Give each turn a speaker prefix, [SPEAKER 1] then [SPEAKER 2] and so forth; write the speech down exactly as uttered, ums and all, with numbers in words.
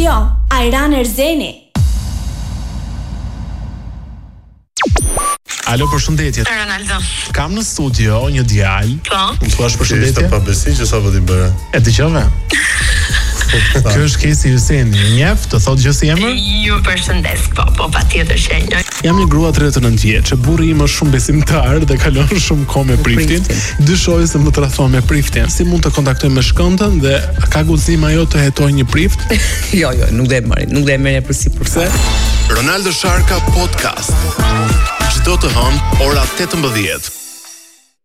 [SPEAKER 1] jo, Ajran Erzeni.
[SPEAKER 2] Alo, përshëndetje.
[SPEAKER 3] Ronaldo.
[SPEAKER 2] Kam në studio një djalë.
[SPEAKER 3] Po.
[SPEAKER 2] Më thuash përshëndetje?
[SPEAKER 4] Pa besi që sa po t'i bëre.
[SPEAKER 2] E dëgjove? Ky është Kesi Hyseni. Njef, të thotë gjë si emër?
[SPEAKER 3] Ju përshëndes, po, po, patjetër që e njeh.
[SPEAKER 2] Jam një grua tridhjetë e nëntë vjeçë, burri im është shumë besimtar dhe kalon shumë kohë me priftin. Dyshoj se më tradhton me priftin. Si mund të kontaktoj me shkëndën dhe ka guxim ajo të hetoj një prift?
[SPEAKER 5] Jo, jo, nuk do e marrin, nuk do e merrja për sipërse.
[SPEAKER 2] Ronaldo Sharka Podcast. Çdo të hënë ora tetëmbëdhjetë.